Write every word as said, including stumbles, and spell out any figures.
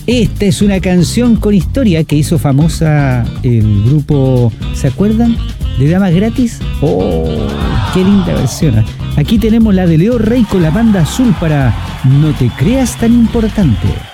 Esta es una canción con historia que hizo famosa el grupo, ¿se acuerdan? ¿De Damas Gratis? ¡Oh! ¡Qué linda versión! Aquí tenemos la de Leo Rey con la Banda Azul para No te creas tan importante.